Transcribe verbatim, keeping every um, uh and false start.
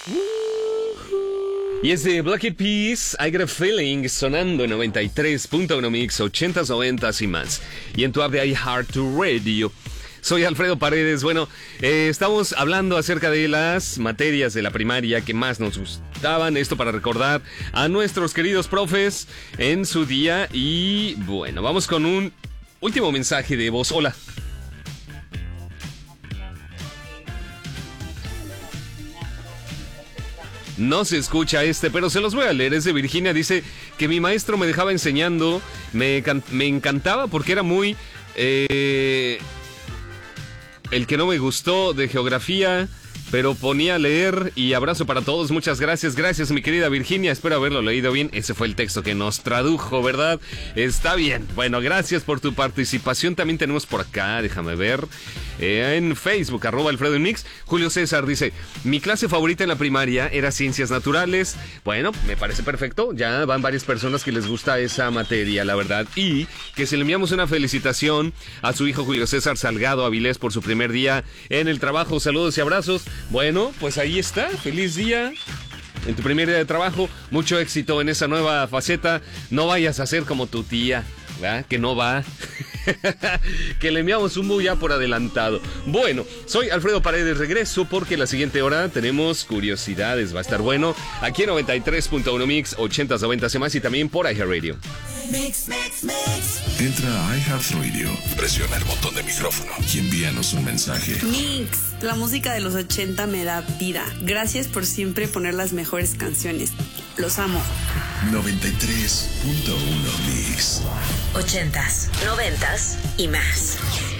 Y es de Black Eyed Peas, I Got a Feeling, sonando en noventa y tres punto uno Mix, ochentas, noventas y más. Y en tu app de iHeartRadio. Soy Alfredo Paredes. Bueno, eh, estamos hablando acerca de las materias de la primaria que más nos gustaban. Esto para recordar a nuestros queridos profes en su día. Y bueno, vamos con un último mensaje de voz. Hola. No se escucha este, pero se los voy a leer. Es de Virginia. Dice que mi maestro me dejaba enseñando. Me, me encantaba porque era muy... Eh, el que no me gustó de geografía, pero ponía a leer. Y abrazo para todos. Muchas gracias. Gracias, mi querida Virginia. Espero haberlo leído bien. Ese fue el texto que nos tradujo, ¿verdad? Está bien. Bueno, gracias por tu participación. También tenemos por acá, déjame ver, eh, en Facebook, arroba Alfredo Mix. Julio César dice: mi clase favorita en la primaria era Ciencias Naturales. Bueno, me parece perfecto. Ya van varias personas que les gusta esa materia, la verdad. Y que se le enviamos una felicitación a su hijo Julio César Salgado Avilés por su primer día en el trabajo. Saludos y abrazos. Bueno, pues ahí está. Feliz día en tu primer día de trabajo. Mucho éxito en esa nueva faceta. No vayas a ser como tu tía, ¿verdad? Que no va. Que le enviamos un muy ya por adelantado. Bueno, soy Alfredo Paredes. Regreso porque la siguiente hora tenemos curiosidades. Va a estar bueno aquí en noventa y tres punto uno Mix, ochentas, noventas y más. Y también por iHeartRadio. Mix, mix, mix. Entra a iHeartRadio, presiona el botón de micrófono y envíanos un mensaje. Mix, la música de los ochenta me da vida. Gracias por siempre poner las mejores canciones. Los amo. noventa y tres punto uno Mix. Ochentas, noventas y más.